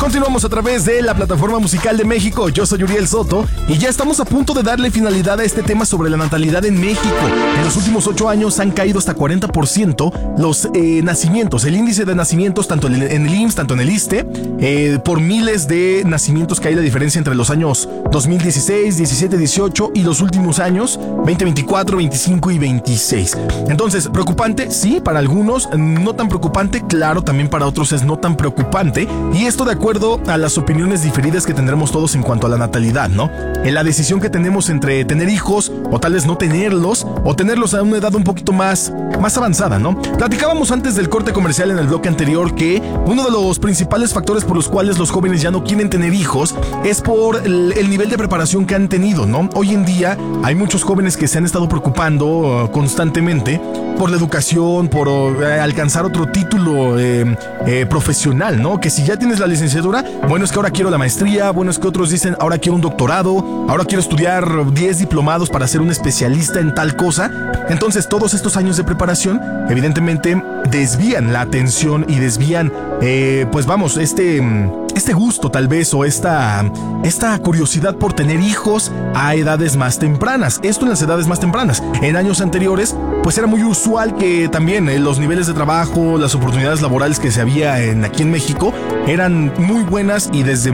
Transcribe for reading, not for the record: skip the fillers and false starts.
Continuamos a través de la plataforma musical de México. Yo soy Uriel Soto y ya estamos a punto de darle finalidad a este tema sobre la natalidad en México. En los últimos 8 años han caído hasta 40% los nacimientos, el índice de nacimientos tanto en el IMSS, tanto en el ISSSTE, por miles de nacimientos que hay la diferencia entre los años 2016, 17, 18 y los últimos años 2024, 25 y 26. Entonces, preocupante, sí, para algunos, no tan preocupante, claro, también para otros es no tan preocupante, y esto de acuerdo a las opiniones diferidas que tendremos todos en cuanto a la natalidad, ¿no? En la decisión que tenemos entre tener hijos o tal vez no tenerlos, o tenerlos a una edad un poquito más avanzada, ¿no? Platicábamos antes del corte comercial en el bloque anterior que uno de los principales factores por los cuales los jóvenes ya no quieren tener hijos es por el nivel de preparación que han tenido, ¿no? Hoy en día hay muchos jóvenes que se han estado preocupando constantemente por la educación, por alcanzar otro título profesional, ¿no? Que si ya tienes la licenciatura, bueno, es que ahora quiero la maestría, bueno, es que otros dicen, ahora quiero un doctorado, ahora quiero estudiar 10 diplomados para ser un especialista en tal cosa. Entonces, todos estos años de preparación, evidentemente, desvían la atención y desvían, pues vamos, este gusto tal vez o esta curiosidad por tener hijos a edades más tempranas. Esto en las edades más tempranas. En años anteriores, pues era muy usual que también los niveles de trabajo, las oportunidades laborales que se había aquí en México eran muy buenas y desde